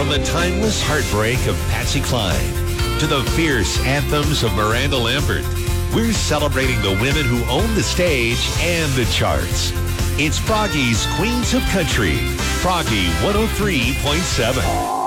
the timeless heartbreak of Patsy Cline to the fierce anthems of Miranda Lambert, we're celebrating the women who own the stage and the charts. It's Froggy's Queens of Country, Froggy 103.7.